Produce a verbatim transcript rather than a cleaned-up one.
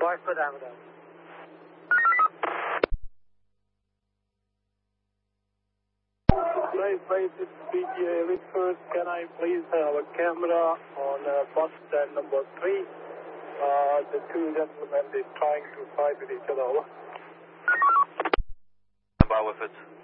Mark for Avenue. Right, right, this is P G A Whitford. Can I please have a camera on uh, bus stand number three? Uh, the two gentlemen are trying to fight with each other. Bar Whitford.